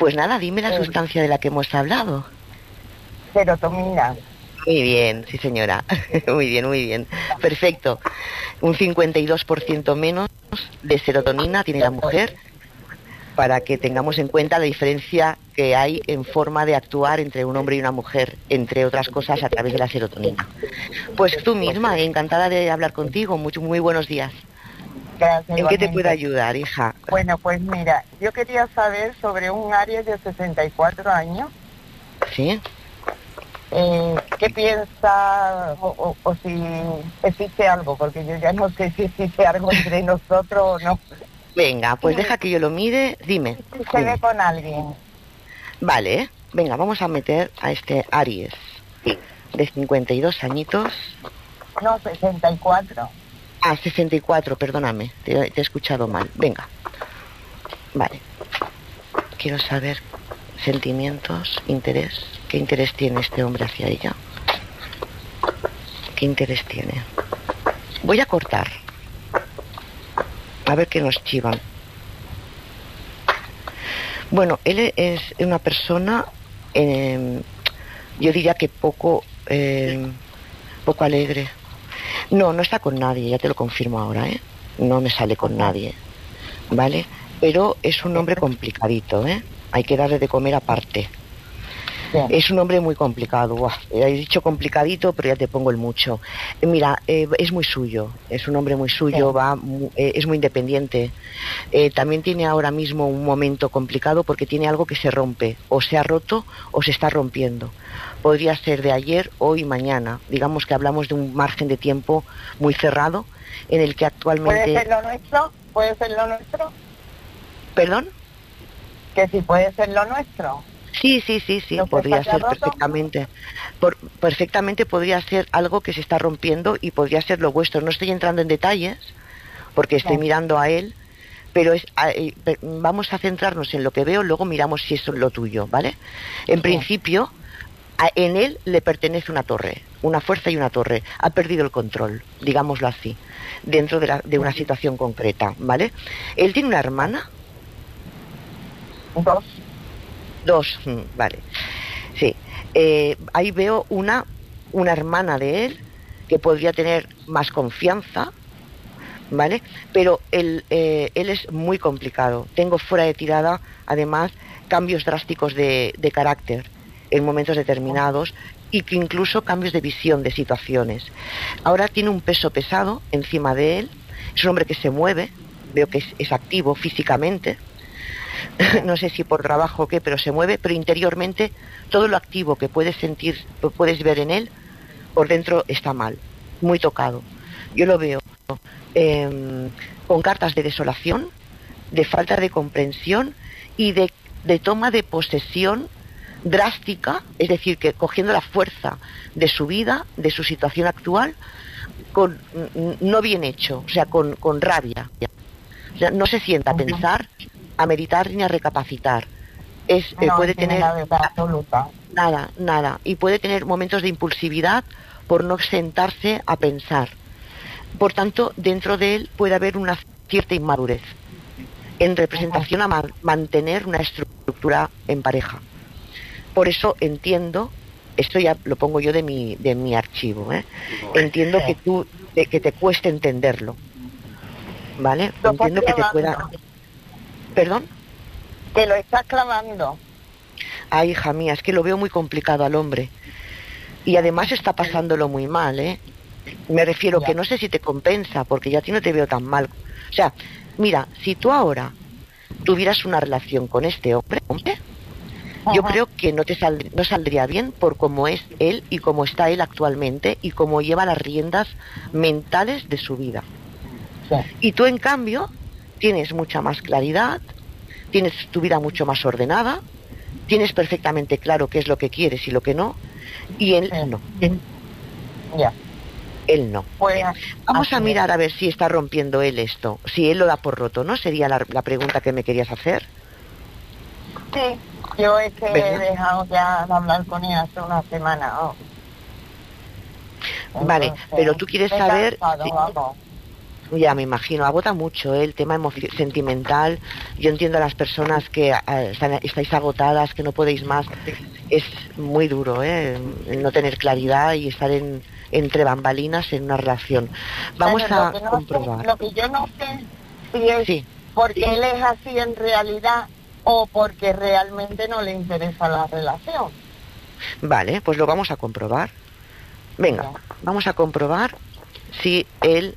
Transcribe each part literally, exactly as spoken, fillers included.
Pues nada, dime la Eh, sustancia de la que hemos hablado. Serotonina. Muy bien, sí señora. Muy bien, muy bien. Perfecto. Un cincuenta y dos por ciento menos de serotonina tiene la mujer, para que tengamos en cuenta la diferencia que hay en forma de actuar entre un hombre y una mujer, entre otras cosas, a través de la serotonina. Pues tú misma, encantada de hablar contigo. Mucho, muy buenos días. Gracias, ¿En qué te puedo igualmente. ayudar, hija? Bueno, pues mira, yo quería saber sobre un Aries de sesenta y cuatro años. ¿Sí? Eh, ¿Qué piensa o, o, o si existe algo? Porque yo ya no sé si existe algo entre nosotros o no. Venga, pues deja que yo lo mire. Dime. Si se dime. ve con alguien. Vale, ¿eh? Venga, vamos a meter a este Aries de cincuenta y dos añitos. No, sesenta y cuatro. Ah, sesenta y cuatro, perdóname, te, te he escuchado mal. Venga. Vale. Quiero saber sentimientos, interés. ¿Qué interés tiene este hombre hacia ella? ¿Qué interés tiene? Voy a cortar. A ver qué nos chivan. Bueno, él es una persona, eh, yo diría que poco, eh, poco alegre. No, no está con nadie, ya te lo confirmo ahora, ¿eh? No me sale con nadie, ¿vale? Pero es un hombre complicadito, ¿eh? Hay que darle de comer aparte. Sí. Es un hombre muy complicado. Buah, he dicho complicadito, pero ya te pongo el mucho. Eh, mira, eh, es muy suyo, es un hombre muy suyo, sí. va, eh, es muy independiente. Eh, también tiene ahora mismo un momento complicado porque tiene algo que se rompe, o se ha roto o se está rompiendo. Podría ser de ayer, hoy, mañana. Digamos que hablamos de un margen de tiempo muy cerrado en el que actualmente... ¿Puede ser lo nuestro? ¿Puede ser lo nuestro? ¿Perdón? Que si puede ser lo nuestro. Sí, sí, sí, sí, podría ser perfectamente. Por, perfectamente podría ser algo que se está rompiendo y podría ser lo vuestro. No estoy entrando en detalles porque estoy no. mirando a él, pero es, eh, vamos a centrarnos en lo que veo, luego miramos si eso es lo tuyo, ¿vale? En sí. principio, a, en él le pertenece una torre, una fuerza y una torre. Ha perdido el control, digámoslo así, dentro de, la, de una situación concreta, ¿vale? Él tiene una hermana. Dos. Dos, vale. Sí. Eh, ahí veo una, una hermana de él que podría tener más confianza, ¿vale? Pero él, eh, él es muy complicado. Tengo fuera de tirada, además, cambios drásticos de, de carácter en momentos determinados y que incluso cambios de visión de situaciones. Ahora tiene un peso pesado encima de él. Es un hombre que se mueve, veo que es, es activo físicamente. No sé si por trabajo o qué, pero se mueve, pero interiormente todo lo activo que puedes sentir, puedes ver en él, por dentro está mal, muy tocado. Yo lo veo eh, con cartas de desolación, de falta de comprensión y de, de toma de posesión drástica, es decir, que cogiendo la fuerza de su vida, de su situación actual, con, no bien hecho, o sea, con, con rabia. O sea, no se sienta a pensar, a meditar ni a recapacitar. Es, eh, no, puede tener nada, absoluta. nada, nada, y puede tener momentos de impulsividad por no sentarse a pensar. Por tanto, dentro de él puede haber una cierta inmadurez en representación a ma- mantener una estructura en pareja. Por eso entiendo, esto ya lo pongo yo de mi de mi archivo, ¿eh? Entiendo que tú de, que te cueste entenderlo, ¿vale? Lo Entiendo que te pueda. ¿Perdón? Que lo estás clavando. Ay, hija mía, es que lo veo muy complicado al hombre. Y además está pasándolo muy mal, ¿eh? Me refiero ya. Que no sé si te compensa, porque ya a ti no te veo tan mal. O sea, mira, si tú ahora tuvieras una relación con este hombre, hombre Ajá. yo creo que no te sal, no saldría bien por cómo es él y cómo está él actualmente y cómo lleva las riendas mentales de su vida. Sí. Y tú, en cambio, tienes mucha más claridad, tienes tu vida mucho más ordenada, tienes perfectamente claro qué es lo que quieres y lo que no, y él sí. no. Ya. Él no. Pues, Vamos a mirar es. a ver si está rompiendo él esto, si él lo da por roto, ¿no? Sería la, la pregunta que me querías hacer. Sí, yo es que ¿verdad? He dejado ya de hablar con él hace una semana. Oh. Entonces, vale, pero tú quieres saber... Cansado, vamos. Ya me imagino, agota mucho, ¿eh? El tema emoci- sentimental. Yo entiendo a las personas que eh, están- estáis agotadas, que no podéis más. Es muy duro, ¿eh? El no tener claridad y estar en, entre bambalinas en una relación. Vamos Pero lo a que no sé, comprobar. lo que yo no sé si es Sí, porque él es así en realidad o porque realmente no le interesa la relación. vale, pues lo vamos a comprobar. Venga, Ya. vamos a comprobar si él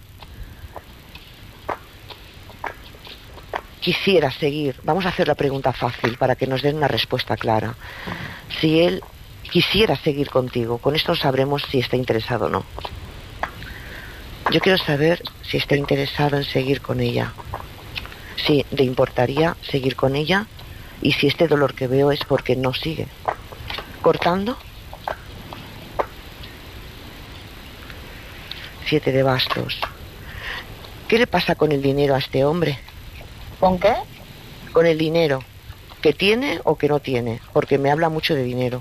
quisiera seguir. Vamos a hacer la pregunta fácil para que nos den una respuesta clara. Si él quisiera seguir contigo, con esto sabremos si está interesado o no. Yo quiero saber si está interesado en seguir con ella, si le importaría seguir con ella y si este dolor que veo es porque no sigue. ¿Cortando? Siete de bastos. ¿Qué le pasa con el dinero a este hombre? ¿Con qué? Con el dinero, que tiene o que no tiene, porque me habla mucho de dinero.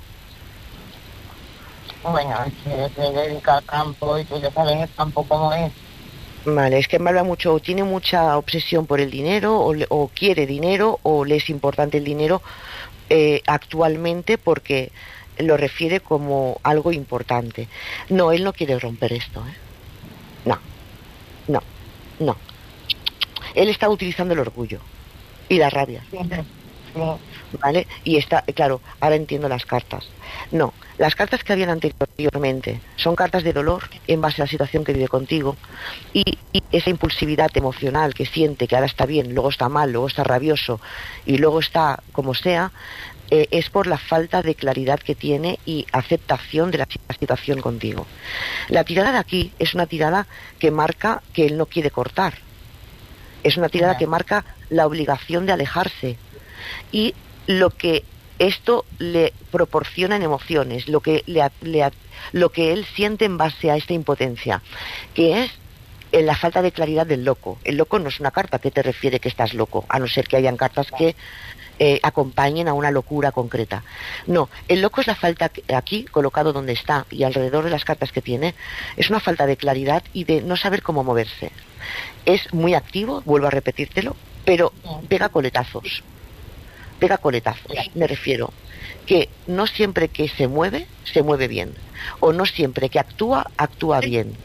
Bueno, si se dedica al campo y tú ya sabes el campo cómo es. Vale, es que me habla mucho, o tiene mucha obsesión por el dinero, o, le- o quiere dinero, o le es importante el dinero eh, actualmente porque lo refiere como algo importante. No, él no quiere romper esto, ¿eh? No, no, no. Él está utilizando el orgullo y la rabia, Sí, sí. ¿vale? Y está, claro, ahora entiendo las cartas. No, las cartas que habían anteriormente son cartas de dolor en base a la situación que vive contigo y, y esa impulsividad emocional que siente que ahora está bien, luego está mal, luego está rabioso y luego está como sea, eh, es por la falta de claridad que tiene y aceptación de la situación contigo. La tirada de aquí es una tirada que marca que él no quiere cortar. Es una tirada que marca la obligación de alejarse y lo que esto le proporciona en emociones, lo que, le, le, lo que él siente en base a esta impotencia, que es en la falta de claridad del loco. El loco no es una carta que te refiere que estás loco, a no ser que hayan cartas que eh, acompañen a una locura concreta. No, el loco es la falta, aquí colocado donde está y alrededor de las cartas que tiene, es una falta de claridad y de no saber cómo moverse. Es muy activo, vuelvo a repetírtelo, pero pega coletazos. Pega coletazos, me refiero, que no siempre que se mueve, se mueve bien, o no siempre que actúa, actúa bien.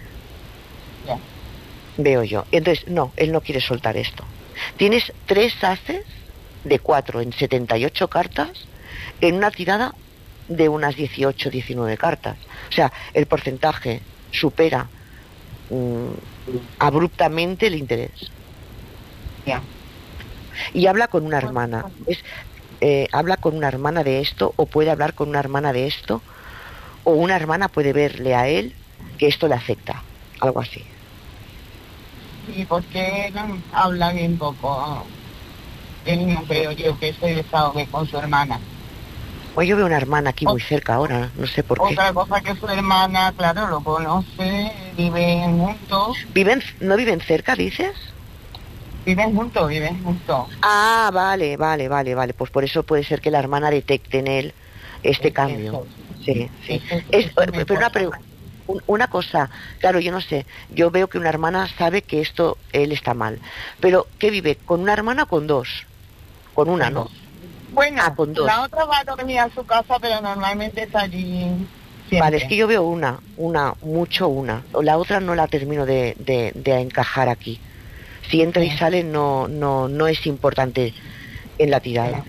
Veo yo. Entonces, no, él no quiere soltar esto. Tienes tres haces de cuatro en setenta y ocho cartas en una tirada de unas dieciocho, diecinueve cartas. O sea, el porcentaje supera mmm, abruptamente el interés. Ya. Y habla con una hermana. ¿Ves? Eh, habla con una hermana de esto, o puede hablar con una hermana de esto, o una hermana puede verle a él que esto le afecta, algo así. Sí, porque no habla bien poco. Él no creo yo que se desahogue con su hermana. Pues yo veo una hermana aquí muy cerca ahora, no sé por qué. Otra cosa que su hermana, claro, lo conoce, viven juntos. ¿Viven, no viven cerca, dices? Viven juntos, viven juntos. Ah, vale, vale, vale, vale. Pues por eso puede ser que la hermana detecte en él este Es cambio. eso. Sí, sí. Eso, Es, eso pero me una, importa. pre- un- una cosa, claro, yo no sé. Yo veo que una hermana sabe que esto, él está mal. Pero, ¿qué vive? ¿Con una hermana o con dos? Con una, ¿no? Bueno, Ah, con dos. la otra va a dormir a su casa, pero normalmente está allí siempre. Vale, es que yo veo una, una, mucho una. La otra no la termino de, de, de encajar aquí. Si entra y sale no, no, no es importante en la tirada.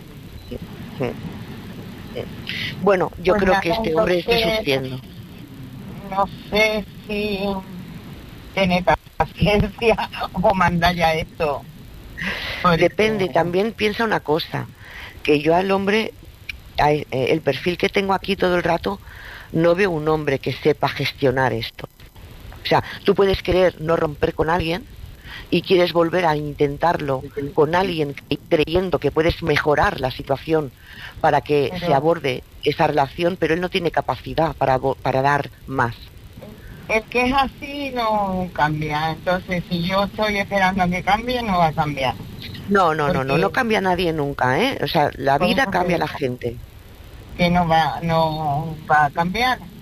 Bueno, yo Pues creo nada, que este hombre está entonces, sufriendo. No sé si tiene paciencia o manda ya esto. Porque- Depende, también piensa una cosa, que yo al hombre, a- eh, el perfil que tengo aquí todo el rato, no veo un hombre que sepa gestionar esto. O sea, tú puedes querer no romper con alguien y quieres volver a intentarlo con alguien creyendo que puedes mejorar la situación para que Pero- se aborde esa relación, pero él no tiene capacidad para, abo- para dar más. El que es así no cambia. Entonces, si yo estoy esperando a que cambie, no va a cambiar. No, no, no, no, Porque- no cambia nadie nunca, ¿eh? O sea, la Por vida eso cambia a te la digo. gente. Que no va, no va a cambiar.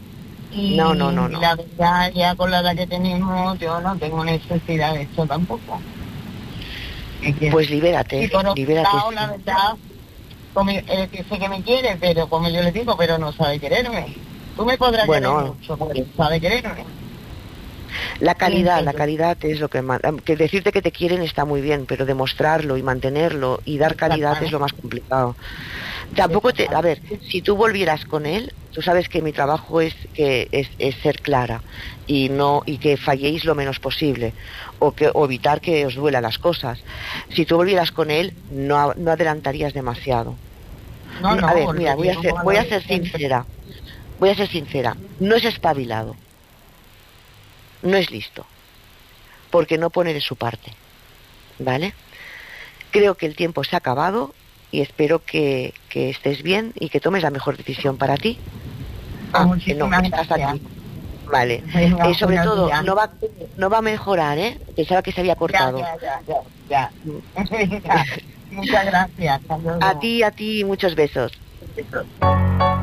Y No, no, no, no. la verdad, ya con la edad que tenemos, yo no tengo necesidad de esto tampoco. Pues libérate, y por otro libérate. lado, la verdad, como, él dice que me quiere, pero como yo le digo, pero no sabe quererme. Tú me podrás Bueno, querer mucho, pero no sabe quererme. La calidad, Sí, la sí. calidad es lo que más... Que decirte que te quieren está muy bien, pero demostrarlo y mantenerlo y dar calidad es lo más complicado. Tampoco te... A ver, si tú volvieras con él, tú sabes que mi trabajo es que es, es ser clara y no y que falléis lo menos posible o que o evitar que os duelan las cosas. Si tú volvieras con él, no, no adelantarías demasiado. No, no, A ver, mira, voy a ser, volveríamos a voy a lo ser de siempre. sincera. Voy a ser sincera. No es espabilado. No es listo. Porque no pone de su parte. ¿Vale? Creo que el tiempo se ha acabado y espero que, que estés bien y que tomes la mejor decisión para ti. Pues Ah, que no, muchísimas estás gracias. aquí. Vale. Venga, Eh, sobre buenos todo, días. no va, no va a mejorar, ¿eh? Pensaba que se había Ya, cortado. ya, ya, ya, ya. Venga, muchas gracias. Hasta luego. A ti, a ti, muchos besos.